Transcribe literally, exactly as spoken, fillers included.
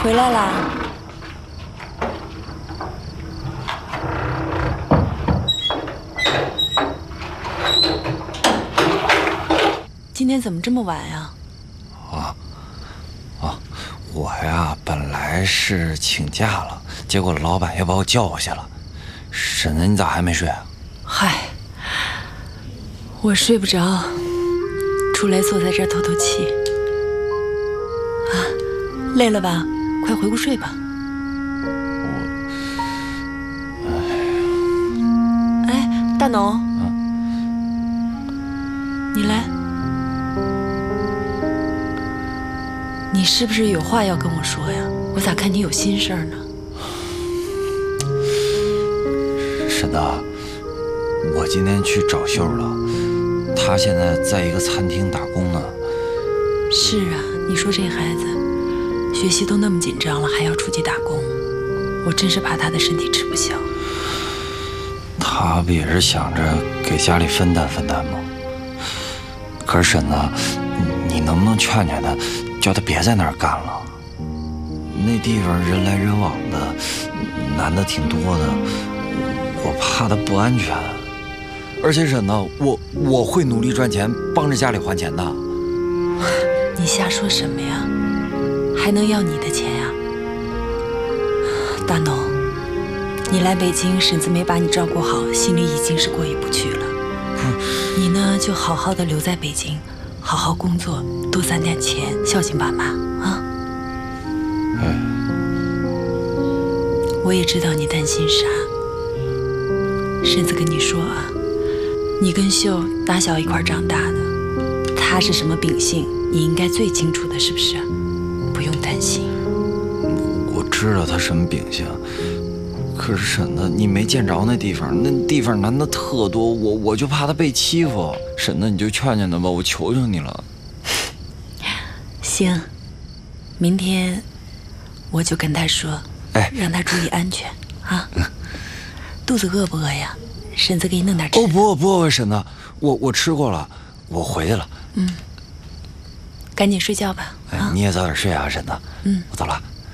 回来啦。今天怎么这么晚呀？ 啊啊，我呀本来是请假了，结果老板又把我叫回去了。婶子，你咋还没睡啊？ 嗨，我睡不着，出来坐在这儿透透气。啊，累了吧？快回屋睡吧。我……哎，大农，啊、你来。你是不是有话要跟我说呀？我咋看你有心事儿呢？ 婶子，我今天去找秀了，她现在在一个餐厅打工呢。 是啊，你说这孩子学习都那么紧张了，还要出去打工，我真是怕他的身体吃不消。 他不也是想着给家里分担分担吗？可是婶子，你能不能劝劝他，叫他别在那儿干了？那地方人来人往的，男的挺多的，我怕他不安全。而且婶子，我我会努力赚钱，帮着家里还钱的。 你瞎说什么呀？还能要你的钱呀？大农，你来北京，婶子没把你照顾好，心里已经是过意不去了。你呢，就好好的留在北京，好好工作，多攒点钱，孝敬爸妈啊。 哎， 我也知道你担心啥。婶子跟你说啊，你跟秀打小一块长大的，他是什么秉性，你应该最清楚的，是不是？不用担心。 我知道他什么秉性，可是婶子，你没见着那地方，那地方男的特多，我我就怕他被欺负。婶子，你就劝劝他吧，我求求你了。 行，明天我就跟他说，哎，让他注意安全啊。肚子饿不饿呀？婶子给你弄点吃。 哦不不不，婶子，我我吃过了，我回去了。 嗯，赶紧睡觉吧。 哎，你也早点睡啊，婶子。 嗯， 我走了。